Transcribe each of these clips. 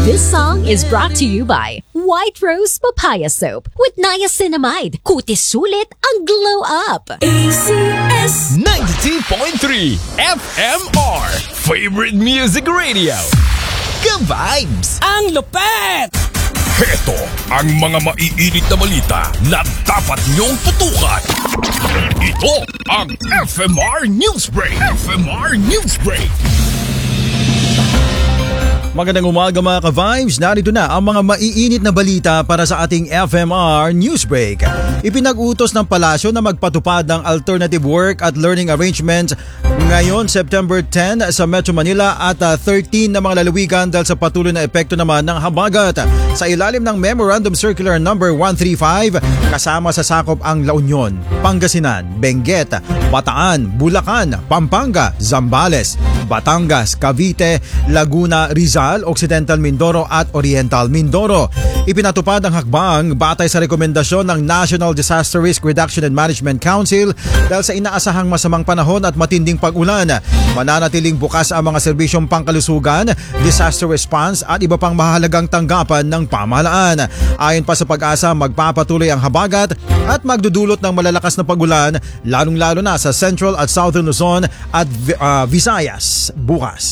This song is brought to you by White Rose Papaya Soap with niacinamide. Kutis sulit ang glow up. ACS 92.3 FMR Favorite Music Radio. Ka-vibes! Ang lupet! Heto ang mga maiinit na balita na dapat niyong tutukan. Ito ang FMR Newsbreak. FMR Newsbreak. Magandang umaga mga ka-vibes, narito na ang mga maiinit na balita para sa ating FMR Newsbreak. Ipinag-utos ng palasyo na magpatupad ng alternative work at learning arrangements ngayon September 10 sa Metro Manila at 13 na mga lalawigan dahil sa patuloy na epekto naman ng habagat. Sa ilalim ng Memorandum Circular No. 135, kasama sa sakop ang La Union, Pangasinan, Benguet, Bataan, Bulacan, Pampanga, Zambales, Batangas, Cavite, Laguna, Rizal, Occidental Mindoro at Oriental Mindoro. Ipinatupad ang hakbang batay sa rekomendasyon ng National Disaster Risk Reduction and Management Council dahil sa inaasahang masamang panahon at matinding pag-ulan. Mananatiling bukas ang mga serbisyong pangkalusugan, disaster response at iba pang mahalagang tanggapan ng pamahalaan. Ayon pa sa Pag-asa, magpapatuloy ang habagat at magdudulot ng malalakas na pag-ulan lalong-lalo na sa Central at Southern Luzon at Visayas bukas.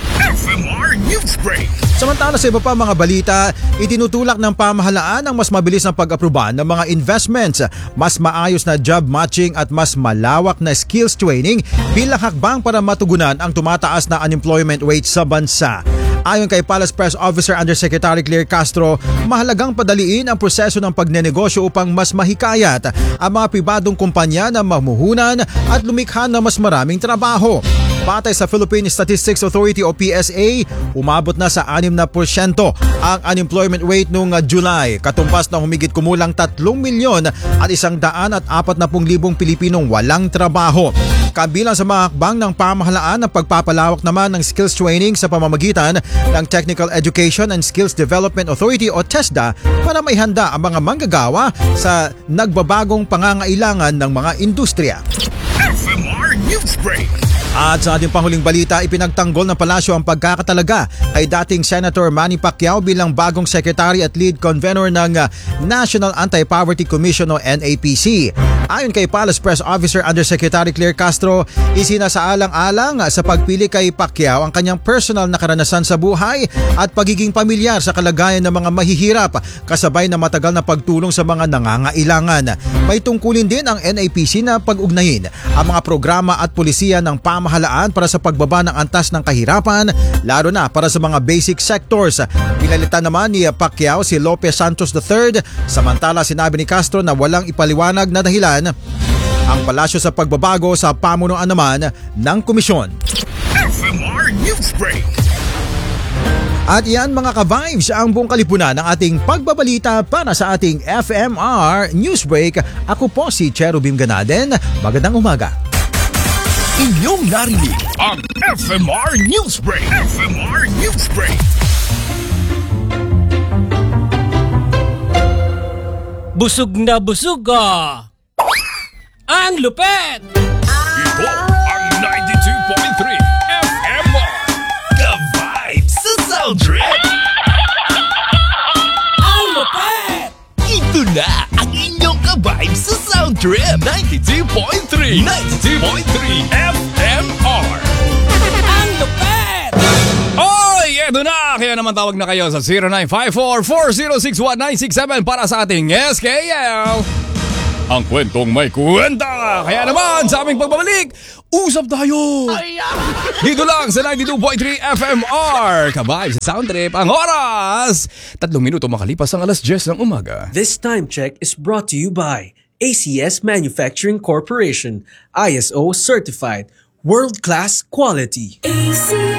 FMR Newsbreak. Samantala sa iba pa mga balita, itinutulak ng pamahalaan ang mas mabilis na pag-aproba ng mga investments, mas maayos na job matching at mas malawak na skills training bilang hakbang para matugunan ang tumataas na unemployment rate sa bansa. Ayon kay Palace Press Officer Undersecretary Claire Castro, mahalagang padaliin ang proseso ng pagnenegosyo upang mas mahikayat ang mga pribadong kumpanya na mamuhunan at lumikha ng mas maraming trabaho. Batay sa Philippine Statistics Authority o PSA, umabot na sa 6% ang unemployment rate noong July, katumbas ng humigit kumulang 3,140,000 Pilipinong walang trabaho. Kabilang sa mga hakbang ng pamahalaan ang pagpapalawak naman ng skills training sa pamamagitan ng Technical Education and Skills Development Authority o TESDA para maihanda ang mga manggagawa sa nagbabagong pangangailangan ng mga industriya. FMR Newsbreak. At sa ating panghuling balita, ipinagtanggol ng palasyo ang pagkakatalaga kay dating Senator Manny Pacquiao bilang bagong Secretary at Lead Convener ng National Anti-Poverty Commission o NAPC. Ayon kay Palace Press Officer Undersecretary Claire Castro, isinasaalang-alang sa pagpili kay Pacquiao ang kanyang personal na karanasan sa buhay at pagiging pamilyar sa kalagayan ng mga mahihirap kasabay na matagal na pagtulong sa mga nangangailangan. May tungkulin din ang NAPC na pag-ugnayin ang mga programa at pulisiya ng pamahalaan para sa pagbaba ng antas ng kahirapan, lalo na para sa mga basic sectors. Pinalitan naman ni Pacquiao si Lopez Santos III, samantala sinabi ni Castro na walang ipaliwanag na dahilan ang palasyo sa pagbabago sa pamunuan naman ng komisyon. FMR Newsbreak. At yan mga ka-vibes ang buong kalipunan ng ating pagbabalita para sa ating FMR Newsbreak. Ako po si Cherubim Ganaden. Magandang umaga. Inyong narinig ang FMR Newsbreak. FMR Newsbreak. Busog na busog ah! Ang lupet! Ito ang 92.3 FMR. Ka-vibes sa Sound Trip. Ang lupet! Ito na ang inyong ka-vibes sa Sound Trip. 92.3 FMR. Ang lupet! Oy, eto na! Kaya naman tawag na kayo sa 0954-406-1967 para sa ating SKL. Ang kwentong may kwenta! Kaya naman sa aming pagbabalik, usap tayo! Dito lang sa 92.3 FMR. Kabay sa Sound Trip ang oras! 3 minuto makalipas ang alas 10 ng umaga. This time check is brought to you by ACS Manufacturing Corporation, ISO certified, world-class quality.